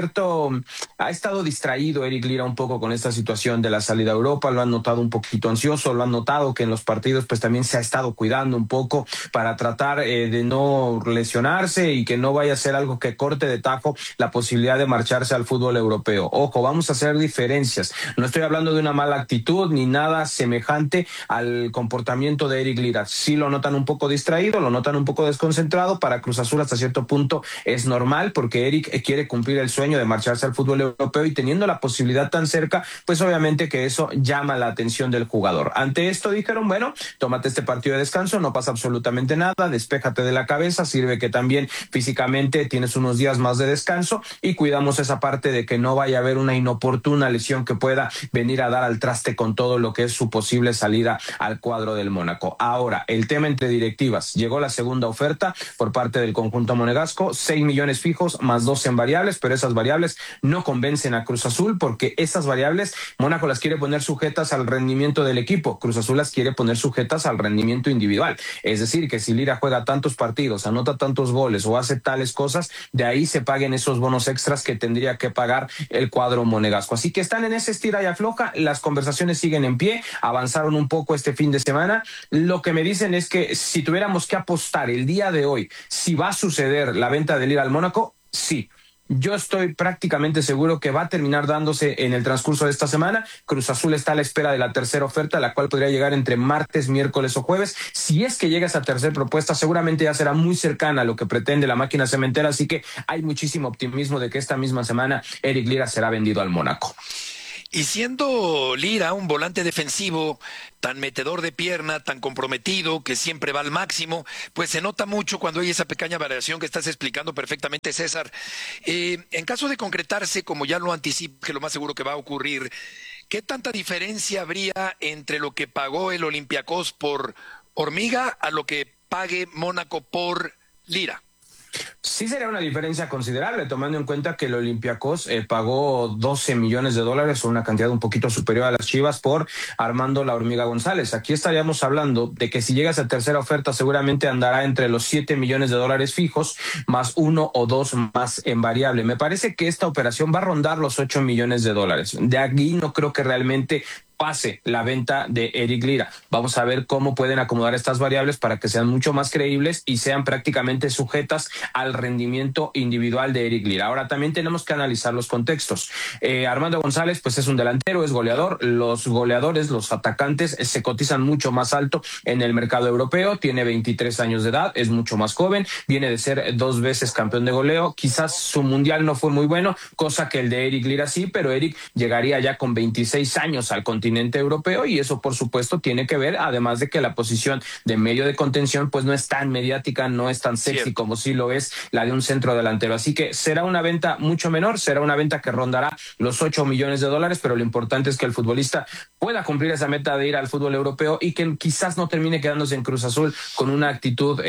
ha estado distraído Eric Lira un poco con esta situación de la salida a Europa, lo han notado un poquito ansioso, lo han notado que en los partidos pues también se ha estado cuidando un poco para tratar de no lesionarse y que no vaya a ser algo que corte de tajo la posibilidad de marcharse al fútbol europeo. Ojo, vamos a hacer diferencias, no estoy hablando de una mala actitud ni nada semejante al comportamiento de Eric Lira. Sí lo notan un poco distraído, lo notan un poco desconcentrado. Para Cruz Azul hasta cierto punto es normal, porque Eric quiere cumplir el sueño de marcharse al fútbol europeo, y teniendo la posibilidad tan cerca, pues obviamente que eso llama la atención del jugador. Ante esto dijeron, bueno, tómate este partido de descanso, no pasa absolutamente nada, despéjate de la cabeza, sirve que también físicamente tienes unos días más de descanso, y cuidamos esa parte de que no vaya a haber una inoportuna lesión que pueda venir a dar al traste contraste con todo lo que es su posible salida al cuadro del Mónaco. Ahora, el tema entre directivas. Llegó la segunda oferta por parte del conjunto monegasco, 6 millones fijos más 2 en variables, pero esas variables no convencen a Cruz Azul porque esas variables Mónaco las quiere poner sujetas al rendimiento del equipo, Cruz Azul las quiere poner sujetas al rendimiento individual. Es decir, que si Lira juega tantos partidos, anota tantos goles o hace tales cosas, de ahí se paguen esos bonos extras que tendría que pagar el cuadro monegasco. Así que están en ese estira y afloja, las conversaciones siguen en pie, avanzaron un poco este fin de semana. Lo que me dicen es que si tuviéramos que apostar el día de hoy, si va a suceder la venta de Lira al Mónaco, sí. Yo estoy prácticamente seguro que va a terminar dándose en el transcurso de esta semana. Cruz Azul está a la espera de la tercera oferta, la cual podría llegar entre martes, miércoles o jueves. Si es que llega esa tercera propuesta, seguramente ya será muy cercana a lo que pretende la máquina cementera, así que hay muchísimo optimismo de que esta misma semana Eric Lira será vendido al Mónaco. Y siendo Lira un volante defensivo tan metedor de pierna, tan comprometido, que siempre va al máximo, pues se nota mucho cuando hay esa pequeña variación que estás explicando perfectamente, César. En caso de concretarse, como ya lo anticipo, que lo más seguro que va a ocurrir, ¿qué tanta diferencia habría entre lo que pagó el Olympiacos por Hormiga a lo que pague Mónaco por Lira? Sí sería una diferencia considerable, tomando en cuenta que el Olympiacos pagó 12 millones de dólares, o una cantidad un poquito superior a las Chivas, por Armando La Hormiga González. Aquí estaríamos hablando de que si llega esa tercera oferta, seguramente andará entre los 7 millones de dólares fijos, más 1 o 2 más en variable. Me parece que esta operación va a rondar los 8 millones de dólares. De aquí no creo que realmente pase la venta de Eric Lira. Vamos a ver cómo pueden acomodar estas variables para que sean mucho más creíbles y sean prácticamente sujetas al rendimiento individual de Eric Lira. Ahora también tenemos que analizar los contextos. Armando González pues es un delantero, es goleador. Los goleadores, los atacantes se cotizan mucho más alto en el mercado europeo. Tiene 23 años de edad, es mucho más joven, viene de ser 2 veces campeón de goleo. Quizás su mundial no fue muy bueno, cosa que el de Eric Lira sí, pero Eric llegaría ya con 26 años al continente europeo, y eso por supuesto tiene que ver, además de que la posición de medio de contención pues no es tan mediática, no es tan sexy como sí lo es la de un centro delantero. Así que será una venta mucho menor, será una venta que rondará los 8 millones de dólares, pero lo importante es que el futbolista pueda cumplir esa meta de ir al fútbol europeo y que quizás no termine quedándose en Cruz Azul con una actitud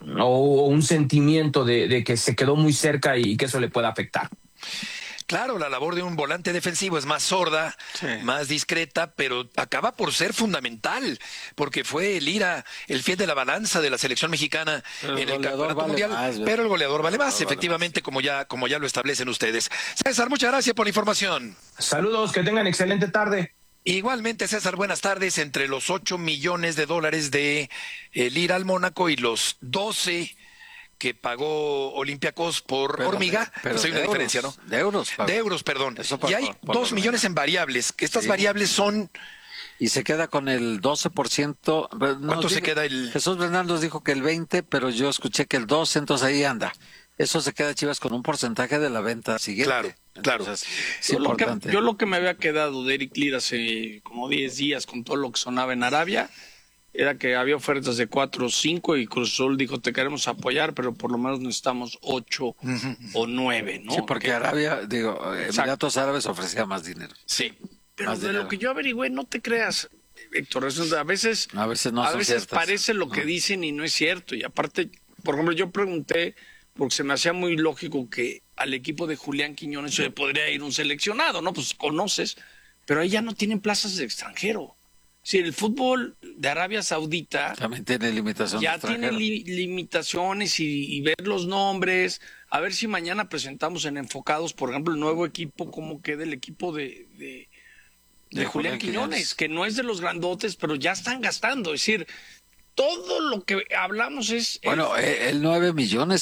o un sentimiento de que se quedó muy cerca y que eso le pueda afectar. Claro, la labor de un volante defensivo es más sorda, más discreta, pero acaba por ser fundamental, porque fue Lira el fiel de la balanza de la selección mexicana en el campeonato mundial, pero el goleador vale más, efectivamente, como ya lo establecen ustedes. César, muchas gracias por la información. Saludos, que tengan excelente tarde. Igualmente, César, buenas tardes. Entre los 8 millones de dólares de Lira al Mónaco y los 12 que pagó Olympiacos por Hormiga, pues hay una diferencia, ¿no? De euros. De euros, perdón. Y hay 2 millones en variables, que estas variables son... Y se queda con el 12%. ¿Cuánto se queda el...? Jesús Bernal nos dijo que el 20%, pero yo escuché que el 12%, entonces ahí anda. Eso se queda, Chivas, con un porcentaje de la venta siguiente. Claro, claro. Entonces, yo lo que me había quedado de Eric Lira hace como 10 días con todo lo que sonaba en Arabia era que había ofertas de 4 o 5 y Cruz Azul dijo, te queremos apoyar, pero por lo menos necesitamos 8 o 9, ¿no? Sí, porque Arabia, Emiratos Árabes ofrecía más dinero. Sí, pero de lo que yo averigüé, no te creas, Héctor, a veces parece lo que dicen y no es cierto. Y aparte, por ejemplo, yo pregunté, porque se me hacía muy lógico que al equipo de Julián Quiñones se le podría ir un seleccionado, ¿no? Pues conoces, pero ahí ya no tienen plazas de extranjero. Si el fútbol de Arabia Saudita también tiene limitaciones. Ya tiene limitaciones y ver los nombres, a ver si mañana presentamos en Enfocados, por ejemplo, el nuevo equipo, cómo queda el equipo de Julián Quiñones, que no es de los grandotes, pero ya están gastando. Es decir, todo lo que hablamos es... Bueno, el 9 millones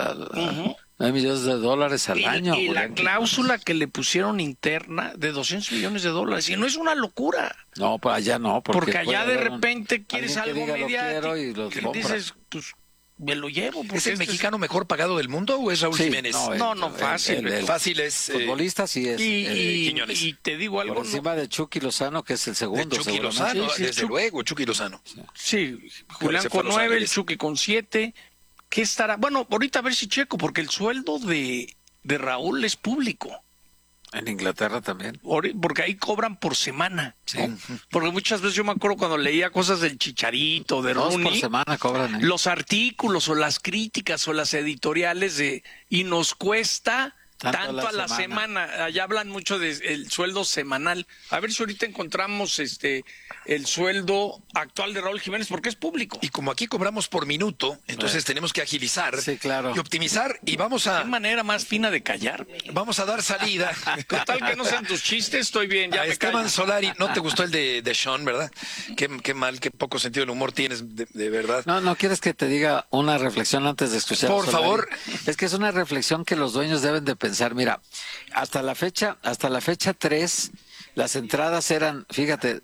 9 millones de dólares al año. Y la cláusula que le pusieron interna de 200 millones de dólares. Y no es una locura. No, pues allá no. Porque allá de repente quieres algo mediático. Y dices, pues me lo llevo. ¿Es el mexicano mejor pagado del mundo o es Raúl Jiménez? No, fácil. Fácil es... futbolista sí es Quiñones. Y te digo algo. Por encima de Chucky Lozano, que es el segundo. Chucky Lozano, desde luego, Chucky Lozano. Sí, Julián con 9, el Chucky con 7... ¿Qué estará? Bueno, ahorita a ver si checo, porque el sueldo de Raúl es público. En Inglaterra también. Porque ahí cobran por semana. Sí. ¿No? Porque muchas veces yo me acuerdo cuando leía cosas del Chicharito, de Rooney. Por semana cobran. Los artículos o las críticas o las editoriales y nos cuesta tanto a la semana. Allá hablan mucho del sueldo semanal. A ver si ahorita encontramos el sueldo actual de Raúl Jiménez, porque es público. Y como aquí cobramos por minuto, entonces tenemos que agilizar y optimizar, y vamos a... ¿Qué manera más fina de callar? Vamos a dar salida. Total que no sean tus chistes, estoy bien, ya a Esteban Solari, ¿no te gustó el de Sean, verdad? Qué mal, qué poco sentido del humor tienes, de verdad. No quieres que te diga una reflexión antes de escuchar. Por favor. Es que es una reflexión que los dueños deben de pensar. Mira, hasta la fecha 3, las entradas eran, fíjate,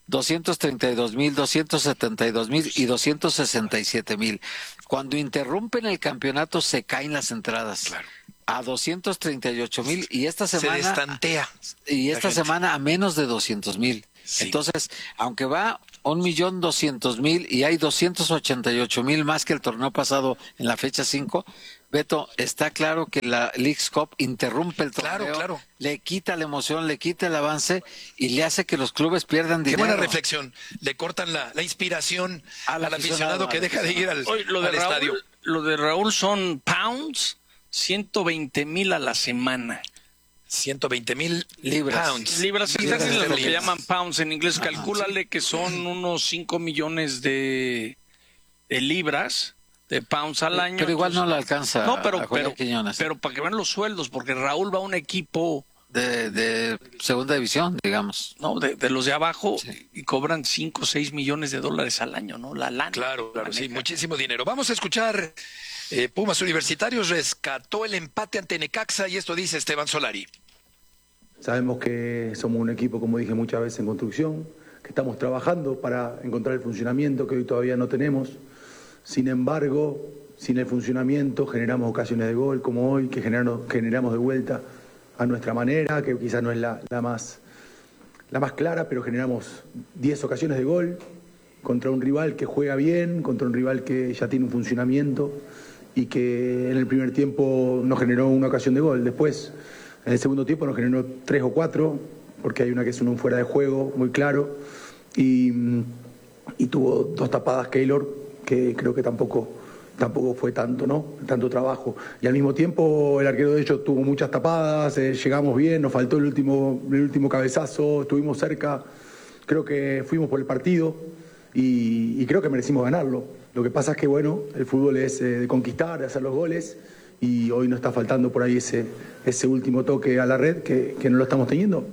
232,000, 272,000 y 267,000. Cuando interrumpen el campeonato se caen las entradas. Claro. A 238,000 y esta semana se destantea. Y esta semana a menos de 200,000. Sí. Entonces, aunque va 1,200,000 y hay 288,000 más que el torneo pasado en la fecha 5, Beto, está claro que la Leagues Cup interrumpe el torneo, claro. Le quita la emoción, le quita el avance y le hace que los clubes pierdan dinero. Qué buena reflexión. Le cortan la inspiración al aficionado que deja de ir al estadio. Lo de Raúl son pounds, 120,000 a la semana. 120,000 libras. Libras esterlinas, lo que llaman pounds en inglés. Calcúlale que son unos 5 millones de libras, de pounds al año. Pero igual no le alcanza. No, pero para que vean los sueldos, porque Raúl va a un equipo de segunda división, digamos. No, de los de abajo, y cobran 5 o 6 millones de dólares al año, ¿no? La lana. Claro, sí, muchísimo dinero. Vamos a escuchar. Pumas Universitarios rescató el empate ante Necaxa y esto dice Esteban Solari. Sabemos que somos un equipo, como dije muchas veces, en construcción, que estamos trabajando para encontrar el funcionamiento que hoy todavía no tenemos. Sin embargo, sin el funcionamiento generamos ocasiones de gol como hoy, que generamos de vuelta a nuestra manera, que quizás no es la más clara, pero generamos 10 ocasiones de gol contra un rival que juega bien, contra un rival que ya tiene un funcionamiento y que en el primer tiempo nos generó una ocasión de gol. Después, en el segundo tiempo nos generó 3 o 4, porque hay una que es un fuera de juego muy claro, y tuvo 2 tapadas Keylor, que creo que tampoco fue tanto, ¿no? Tanto trabajo. Y al mismo tiempo el arquero de ellos tuvo muchas tapadas, llegamos bien, nos faltó el último cabezazo, estuvimos cerca, creo que fuimos por el partido y creo que merecimos ganarlo. Lo que pasa es que, bueno, el fútbol es de conquistar, de hacer los goles, y hoy nos está faltando por ahí ese último toque a la red que no lo estamos teniendo.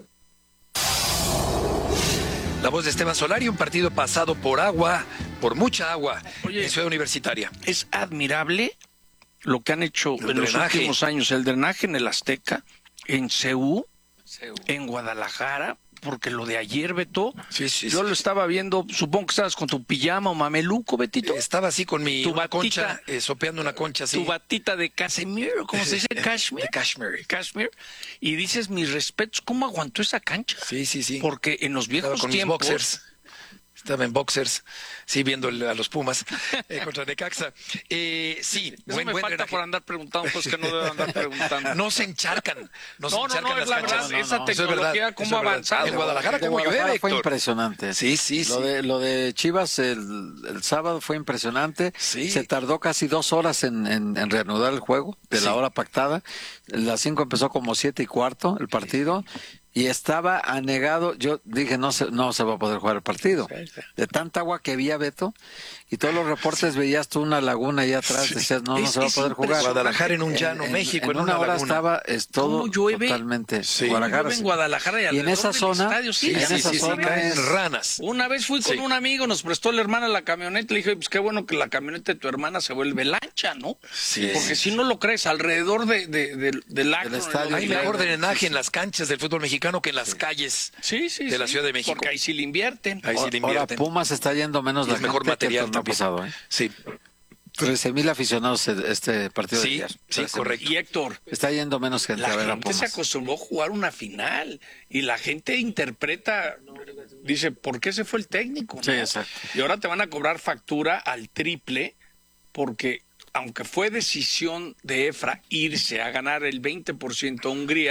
La voz de Esteban Solari, un partido pasado por mucha agua en Ciudad Universitaria. Es admirable lo que han hecho en los últimos años, el drenaje en el Azteca, en CU, en Guadalajara, porque lo de ayer, Beto, yo lo estaba viendo, supongo que estabas con tu pijama o mameluco, Betito. Estaba así con mi concha, sopeando una concha así. Tu batita de Casimiro, ¿cómo se dice? Cashmere. De Cashmere. Y dices, mis respetos, ¿cómo aguantó esa cancha? Sí. Porque en los viejos con tiempos... Mis boxers. Estaba en boxers, viendo a los Pumas contra Necaxa. Sí, buen falta por andar preguntando cosas que no deben andar preguntando. No se encharcan. No, es la verdad, esa tecnología cómo ha avanzado. En Guadalajara, ¿cómo llueve, fue impresionante. Sí. Lo de Chivas el sábado fue impresionante. Sí. Se tardó casi 2 horas en reanudar el juego de la hora pactada. Las 5 empezó como 7:15 el partido. Y estaba anegado, yo dije no se va a poder jugar el partido. De tanta agua que había, Beto, y todos los reportes veías tú una laguna ahí atrás, decías no se va a poder jugar. Guadalajara en un llano, México en una hora laguna. estaba todo totalmente. Guadalajara, en Guadalajara y en esa zona, caen ranas. Una vez fui con un amigo, nos prestó la hermana la camioneta, le dije, pues qué bueno que la camioneta de tu hermana se vuelve lancha, ¿no? Sí. Porque si no lo crees, alrededor del estadio hay mejor drenaje en las canchas del fútbol mexicano que en las calles de la Ciudad de México. Porque ahí sí le invierten. Ahora Pumas está yendo menos la gente mejor material que el torneo pasado, ¿eh? Sí. 13,000 aficionados este partido de ayer. Sí, correcto. Y Héctor, está yendo menos gente a ver a Pumas. La gente se acostumbró a jugar una final y la gente interpreta, dice, ¿por qué se fue el técnico? ¿No? Sí, exacto. Y ahora te van a cobrar factura al triple porque aunque fue decisión de Efra irse a ganar el 20% a Hungría,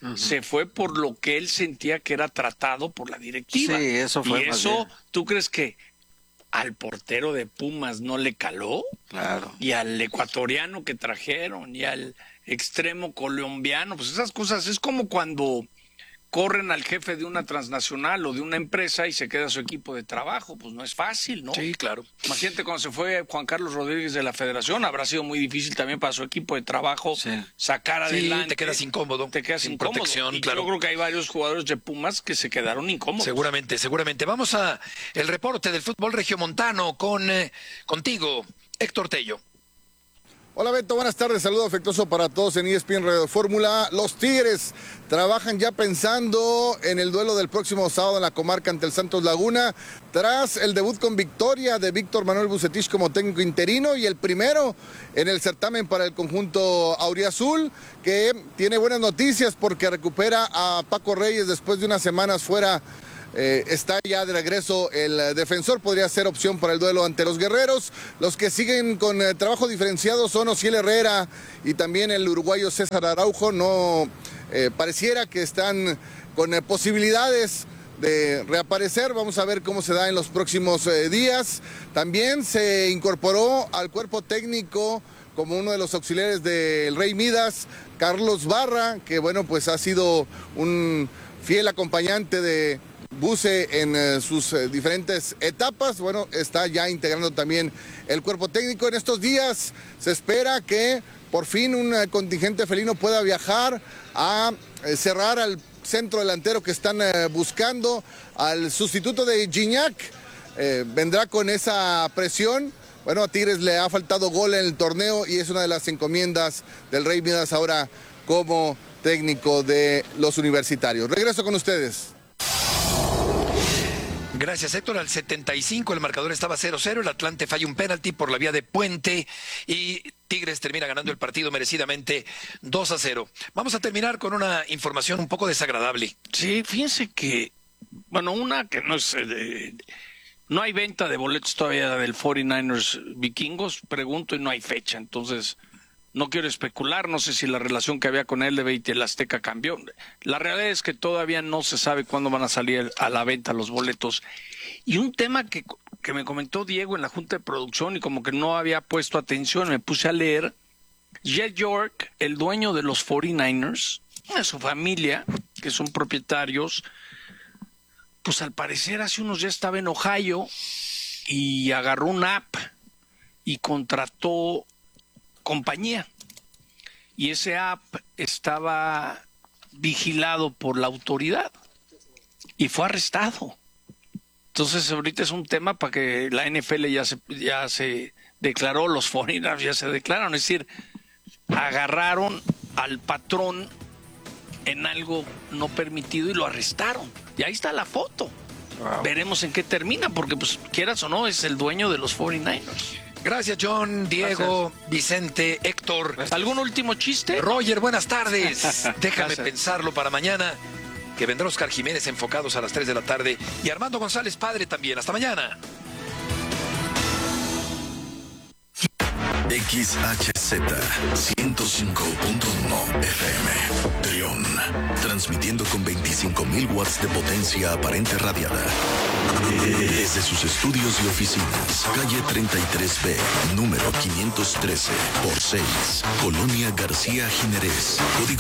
se fue por lo que él sentía que era tratado por la directiva. Sí, eso fue. Y eso, ¿tú crees que al portero de Pumas no le caló? Claro. Y al ecuatoriano que trajeron, y al extremo colombiano, pues esas cosas, es como cuando corren al jefe de una transnacional o de una empresa y se queda su equipo de trabajo, pues no es fácil, ¿no? Sí, claro. Imagínate cuando se fue Juan Carlos Rodríguez de la Federación, habrá sido muy difícil también para su equipo de trabajo sacar adelante. Te quedas incómodo. Te quedas incómodo. Protección, y claro. Yo creo que hay varios jugadores de Pumas que se quedaron incómodos. Seguramente. Vamos a el reporte del fútbol regiomontano contigo, Héctor Tello. Hola Beto, buenas tardes, saludo afectuoso para todos en ESPN Radio Fórmula. Los Tigres trabajan ya pensando en el duelo del próximo sábado en la comarca ante el Santos Laguna, tras el debut con victoria de Víctor Manuel Vucetich como técnico interino y el primero en el certamen para el conjunto auriazul, que tiene buenas noticias porque recupera a Paco Reyes después de unas semanas fuera. Está ya de regreso el defensor, podría ser opción para el duelo ante los guerreros. Los que siguen con trabajo diferenciado son Osiel Herrera y también el uruguayo César Araujo. No pareciera que están con posibilidades de reaparecer. Vamos a ver cómo se da en los próximos días. También se incorporó al cuerpo técnico como uno de los auxiliares del Rey Midas, Carlos Barra, que bueno, pues ha sido un fiel acompañante de Buce en sus diferentes etapas. Bueno, está ya integrando también el cuerpo técnico. En estos días se espera que por fin un contingente felino pueda viajar a cerrar al centro delantero que están buscando, al sustituto de Gignac. Vendrá con esa presión. Bueno, a Tigres le ha faltado gol en el torneo y es una de las encomiendas del Rey Midas ahora como técnico de los universitarios. Regreso con ustedes. Gracias, Héctor. Al 75 el marcador estaba 0-0. El Atlante falla un penalti por la vía de Puente y Tigres termina ganando el partido merecidamente 2-0. Vamos a terminar con una información un poco desagradable. Sí, fíjense que, bueno, una que no es... no hay venta de boletos todavía del 49ers Vikingos, pregunto, y no hay fecha, entonces no quiero especular, no sé si la relación que había con él de y el Azteca cambió. La realidad es que todavía no se sabe cuándo van a salir a la venta los boletos. Y un tema que me comentó Diego en la Junta de Producción y como que no había puesto atención, me puse a leer. Jed York, el dueño de los 49ers, de su familia, que son propietarios, pues al parecer hace unos días estaba en Ohio y agarró una app y contrató compañía, y ese app estaba vigilado por la autoridad y fue arrestado. Entonces ahorita es un tema para que la NFL ya se declaró, los 49ers ya se declararon, es decir, agarraron al patrón en algo no permitido y lo arrestaron, y ahí está la foto. Wow. Veremos en qué termina, porque pues quieras o no es el dueño de los 49ers. Gracias, John, Diego, gracias. Vicente, Héctor. ¿Algún último chiste? Roger, buenas tardes. Déjame pensarlo para mañana, que vendrá Oscar Jiménez enfocados a las 3 de la tarde y Armando González Padre también. Hasta mañana. XHZ 105.1 FM Trión, transmitiendo con 25.000 watts de potencia aparente radiada desde sus estudios y oficinas, calle 33B, número 513 por 6, Colonia García Jiménez, código